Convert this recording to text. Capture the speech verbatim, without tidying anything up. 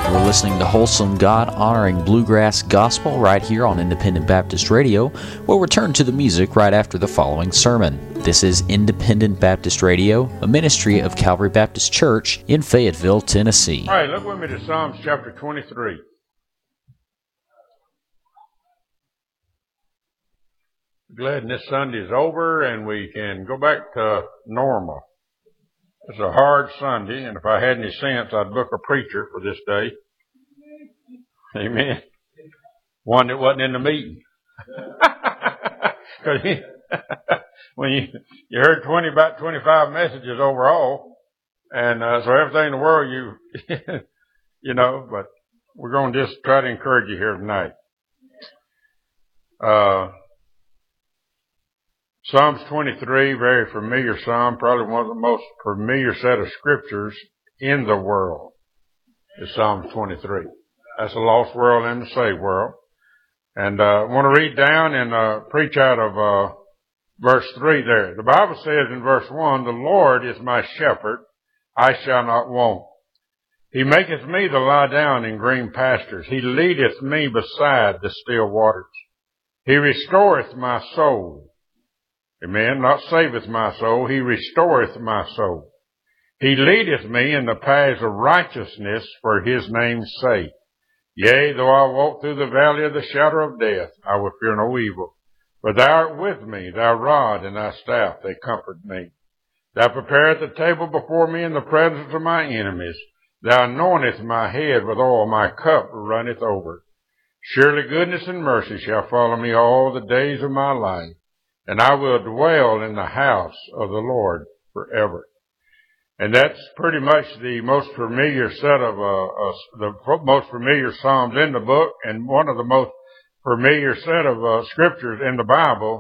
We're listening to wholesome, God-honoring bluegrass gospel right here on Independent Baptist Radio. We'll return to the music right after the following sermon. This is Independent Baptist Radio, a ministry of Calvary Baptist Church in Fayetteville, Tennessee. All right, look with me to Psalms chapter twenty-three. Glad this Sunday is over and we can go back to normal. It's a hard Sunday, and if I had any sense, I'd book a preacher for this day. Amen. One that wasn't in the meeting. Because when you you heard twenty about twenty-five messages overall, and uh, so everything in the world you you know, but we're going to just try to encourage you here tonight. Uh. Psalms twenty-three, very familiar psalm, probably one of the most familiar set of scriptures in the world is Psalms twenty-three. That's the lost world and the saved world. And uh, I want to read down and uh, preach out of uh, verse three there. The Bible says in verse one, "The Lord is my shepherd, I shall not want. He maketh me to lie down in green pastures. He leadeth me beside the still waters. He restoreth my soul." Amen. Not saveth my soul. He restoreth my soul. He leadeth me in the paths of righteousness for his name's sake. Yea, though I walk through the valley of the shadow of death, I will fear no evil. For thou art with me, thy rod and thy staff, they comfort me. Thou preparest the table before me in the presence of my enemies. Thou anointest my head with oil, my cup runneth over. Surely goodness and mercy shall follow me all the days of my life, and I will dwell in the house of the Lord forever. And that's pretty much the most familiar set of, uh, uh, the most familiar Psalms in the book, and one of the most familiar set of uh, scriptures in the Bible.